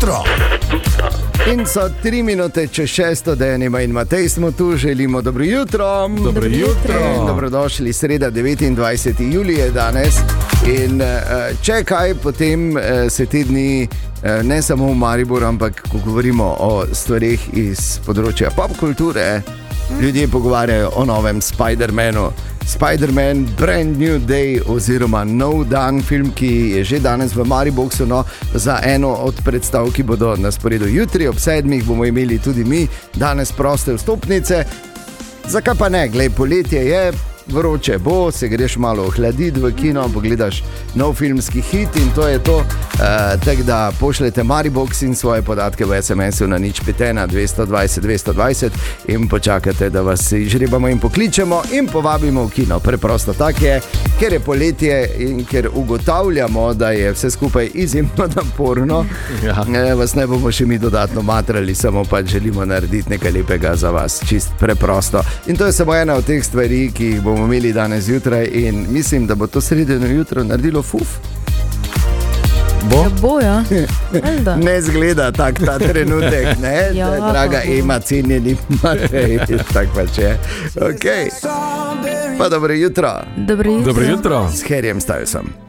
jutro. In so 3 minute čez 6, Denima in Matej smo tu, želimo dobro jutro. Dobro jutro. Dobrodošli, sreda 29. julij je danes. In če kaj, potem se te dni ne samo v Mariboru, ampak ko govorimo o stvarih iz področja popkulture, ljudje pogovarjajo o novem Spider-Manu. Spider-Man Brand New Day oziroma Nov dan, film, ki je že danes v Mariboru, no, za eno od predstav, ki bodo na sporedu jutri ob 7, bomo imeli tudi mi danes proste vstopnice. Zakaj pa ne? Glej, poletje je, vroče bo, se greš malo ohladiti v kino, pogledaš nov filmski hit in to je to. Tako da pošljete Maribox in svoje podatke v SMS-u na 051 220 220 in počakate, da vas izžrebamo in pokličemo in povabimo v kino. Preprosto tak je, ker je poletje in ker ugotavljamo, da je vse skupaj izjemno naporno, vas ne bomo še mi dodatno matrali, samo pa želimo narediti nekaj lepega za vas, čist preprosto. In to je samo ena od teh stvari, ki jih bomo imeli danes zjutraj in mislim, da bo to sredino jutro naredilo fuf. Bo, ja. Ne zgleda tak ta trenutek, ne? Ja, draga Ema, cenjeni Matej, tak pa če. Okay. Pa dobro jutro. Dobro jutro. S Harryjem Stylesom.